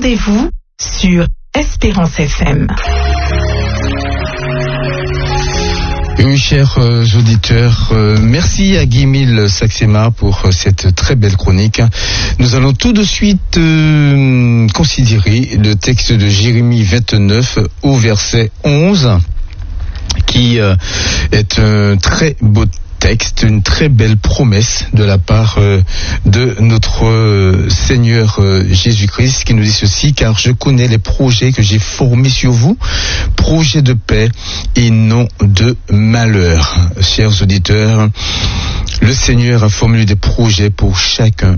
rendez-vous sur Espérance FM. Oui, chers auditeurs, merci à Guimil Saxema pour cette très belle chronique. Nous allons tout de suite considérer le texte de Jérémie 29 au verset 11, qui est un très beau texte, une très belle promesse de la part de notre Seigneur Jésus-Christ, qui nous dit ceci: car je connais les projets que j'ai formés sur vous, projets de paix et non de malheur. Chers auditeurs, le Seigneur a formulé des projets pour chacun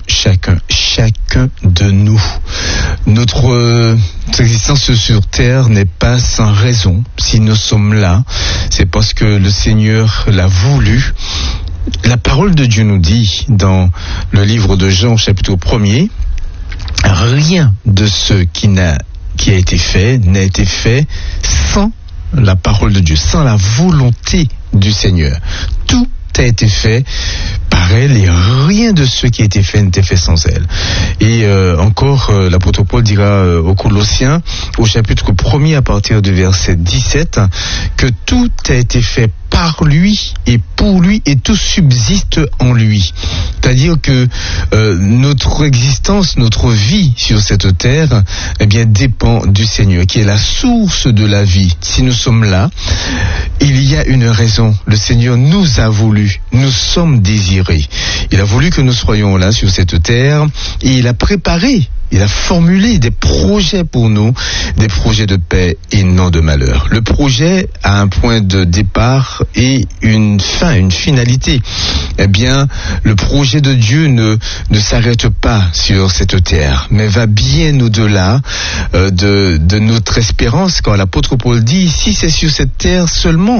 de nous. Notre existence sur terre n'est pas sans raison. Si nous sommes là, c'est parce que le Seigneur l'a voulu. La parole de Dieu nous dit dans le livre de Jean, chapitre 1er, rien de ce qui a été fait n'a été fait sans la parole de Dieu, sans la volonté du Seigneur. Tout a été fait par elle et rien de ce qui a été fait n'était fait sans elle. Et encore, l'apôtre Paul dira aux Colossiens, au chapitre 1er, à partir du verset 17, que tout a été fait par lui et pour lui et tout subsiste en lui. C'est-à-dire que notre existence, notre vie sur cette terre, eh bien, dépend du Seigneur, qui est la source de la vie. Si nous sommes là, il y a une raison. Le Seigneur nous a voulu, nous sommes désirés. Il a voulu que nous soyons là sur cette terre et il a préparé, il a formulé des projets pour nous, des projets de paix et non de malheur. Le projet a un point de départ et une fin, une finalité. Eh bien, le projet de Dieu ne s'arrête pas sur cette terre, mais va bien au-delà de notre espérance. Quand l'apôtre Paul dit, si c'est sur cette terre seulement,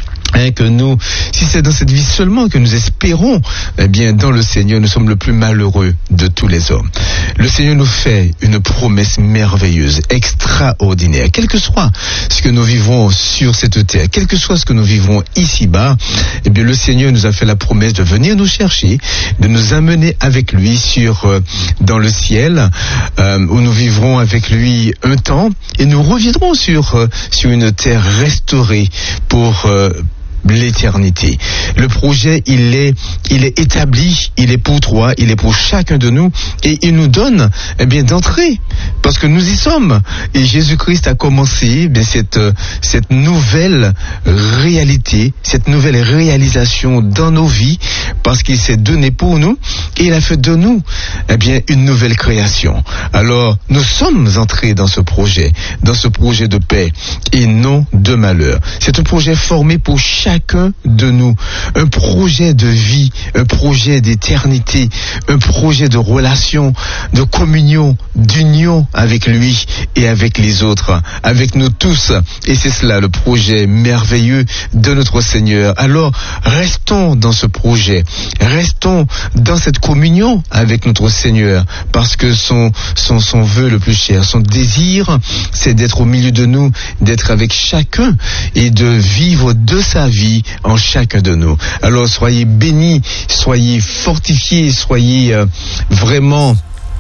si c'est dans cette vie seulement que nous espérons, eh bien, dans le Seigneur, nous sommes le plus malheureux de tous les hommes. Le Seigneur nous fait une promesse merveilleuse, extraordinaire. Quel que soit ce que nous vivons sur cette terre, quel que soit ce que nous vivons ici-bas, eh bien, le Seigneur nous a fait la promesse de venir nous chercher, de nous amener avec lui dans le ciel, où nous vivrons avec lui un temps, et nous reviendrons sur une terre restaurée pour l'éternité. Le projet, il est établi, il est pour toi, il est pour chacun de nous, et il nous donne, eh bien, d'entrer, parce que nous y sommes. Et Jésus-Christ a commencé, eh bien, cette nouvelle réalité, cette nouvelle réalisation dans nos vies, parce qu'il s'est donné pour nous, et il a fait de nous, eh bien, une nouvelle création. Alors, nous sommes entrés dans ce projet de paix, et non de malheur. C'est un projet formé pour chacun de nous, un projet de vie, un projet d'éternité, un projet de relation, de communion, d'union avec lui et avec les autres, avec nous tous. Et c'est cela le projet merveilleux de notre Seigneur. Alors, restons dans ce projet, restons dans cette communion avec notre Seigneur, parce que son vœu le plus cher, son désir, c'est d'être au milieu de nous, d'être avec chacun et de vivre de sa vie en chacun de nous. Alors soyez bénis, soyez fortifiés, soyez vraiment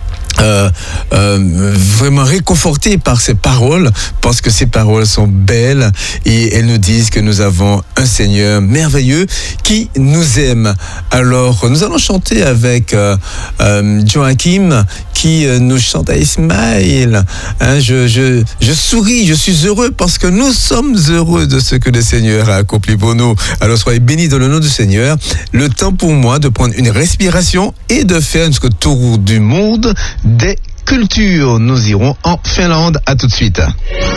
réconfortés par ces paroles, parce que ces paroles sont belles et elles nous disent que nous avons un Seigneur merveilleux qui nous aime. Alors nous allons chanter avec Joachim qui nous chante à Ismaël. Je souris, je suis heureux parce que nous sommes heureux de ce que le Seigneur a accompli pour nous. Alors soyez bénis dans le nom du Seigneur. Le temps pour moi de prendre une respiration et de faire un tour du monde des cultures. Nous irons en Finlande. À tout de suite.